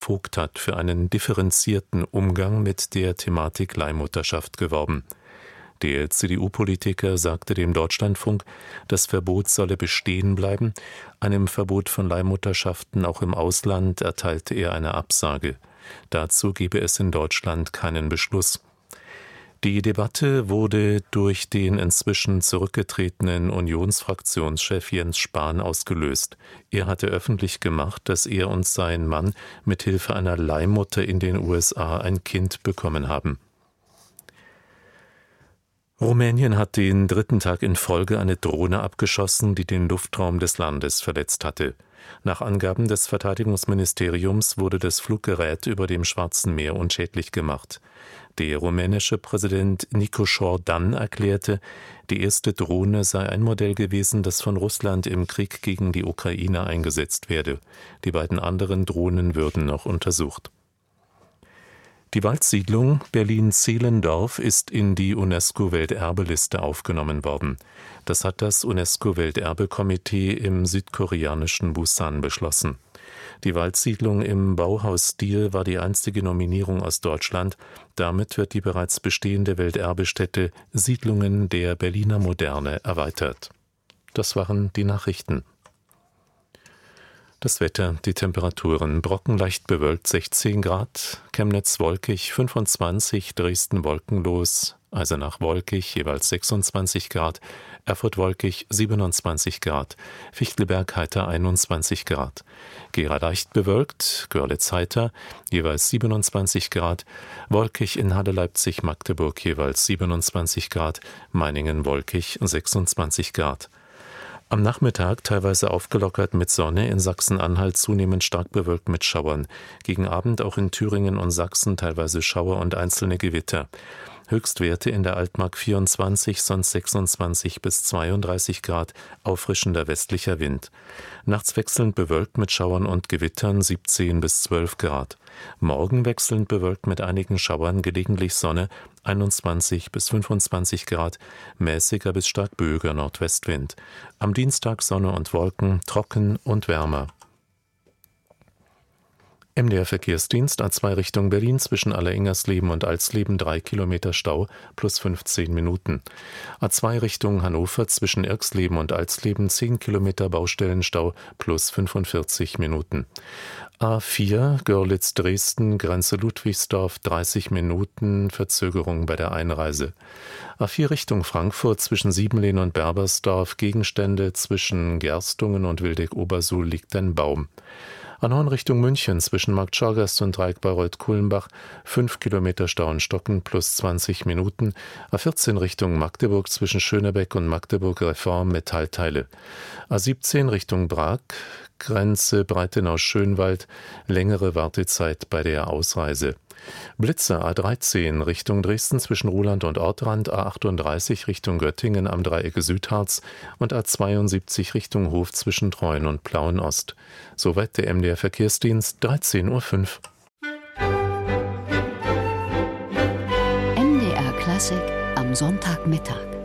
Vogt hat für einen differenzierten Umgang mit der Thematik Leihmutterschaft geworben. Der CDU-Politiker sagte dem Deutschlandfunk, das Verbot solle bestehen bleiben. Einem Verbot von Leihmutterschaften auch im Ausland erteilte er eine Absage. Dazu gebe es in Deutschland keinen Beschluss. Die Debatte wurde durch den inzwischen zurückgetretenen Unionsfraktionschef Jens Spahn ausgelöst. Er hatte öffentlich gemacht, dass er und sein Mann mit Hilfe einer Leihmutter in den USA ein Kind bekommen haben. Rumänien hat den 3. Tag in Folge eine Drohne abgeschossen, die den Luftraum des Landes verletzt hatte. Nach Angaben des Verteidigungsministeriums wurde das Fluggerät über dem Schwarzen Meer unschädlich gemacht. Der rumänische Präsident Nicușor Dan erklärte, die erste Drohne sei ein Modell gewesen, das von Russland im Krieg gegen die Ukraine eingesetzt werde. Die beiden anderen Drohnen würden noch untersucht. Die Waldsiedlung Berlin-Zehlendorf ist in die UNESCO-Welterbeliste aufgenommen worden. Das hat das UNESCO-Welterbekomitee im südkoreanischen Busan beschlossen. Die Waldsiedlung im Bauhausstil war die einzige Nominierung aus Deutschland. Damit wird die bereits bestehende Welterbestätte Siedlungen der Berliner Moderne erweitert. Das waren die Nachrichten. Das Wetter, die Temperaturen: Brocken leicht bewölkt 16 Grad, Chemnitz wolkig 25, Dresden wolkenlos, Eisenach wolkig jeweils 26 Grad, Erfurt wolkig 27 Grad, Fichtelberg heiter 21 Grad, Gera leicht bewölkt, Görlitz heiter jeweils 27 Grad, wolkig in Halle, Leipzig, Magdeburg jeweils 27 Grad, Meiningen wolkig 26 Grad. Am Nachmittag teilweise aufgelockert mit Sonne, in Sachsen-Anhalt zunehmend stark bewölkt mit Schauern. Gegen Abend auch in Thüringen und Sachsen teilweise Schauer und einzelne Gewitter. Höchstwerte in der Altmark 24, sonst 26 bis 32 Grad, auffrischender westlicher Wind. Nachts wechselnd bewölkt mit Schauern und Gewittern 17 bis 12 Grad. Morgen wechselnd bewölkt mit einigen Schauern, gelegentlich Sonne 21 bis 25 Grad, mäßiger bis stark böiger Nordwestwind. Am Dienstag Sonne und Wolken, trocken und wärmer. MDR-Verkehrsdienst A2 Richtung Berlin zwischen Alleringersleben und Alsleben 3 Kilometer Stau plus 15 Minuten. A2 Richtung Hannover zwischen Irxleben und Alsleben 10 Kilometer Baustellenstau plus 45 Minuten. A4 Görlitz-Dresden, Grenze Ludwigsdorf 30 Minuten Verzögerung bei der Einreise. A4 Richtung Frankfurt zwischen Siebenlehn und Berbersdorf, Gegenstände zwischen Gerstungen und Wildeck-Obersuhl liegt ein Baum. A9 Richtung München zwischen Markt Schorgast und Dreieck Bayreuth-Kulmbach 5 Kilometer Stau in Stocken plus 20 Minuten. A14 Richtung Magdeburg zwischen Schönebeck und Magdeburg-Reform Metallteile. A17 Richtung Prag, Grenze Breitenau-Schönwald, längere Wartezeit bei der Ausreise. Blitzer A13 Richtung Dresden zwischen Ruhland und Ortrand, A38 Richtung Göttingen am Dreiecke Südharz und A72 Richtung Hof zwischen Treuen und Plauen-Ost. Soweit der MDR-Verkehrsdienst, 13:05 Uhr. MDR Klassik am Sonntagmittag.